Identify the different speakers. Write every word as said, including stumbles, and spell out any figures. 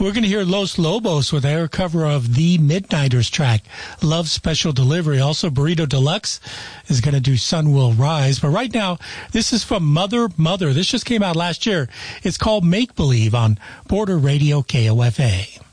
Speaker 1: We're going to hear Los Lobos with their cover of the Midnighters track, Love Special Delivery. Also, Burrito Deluxe is going to do Sun Will Rise. But right now, this is from Mother Mother. This just came out last year. It's called Make Believe on Border Radio K O F A.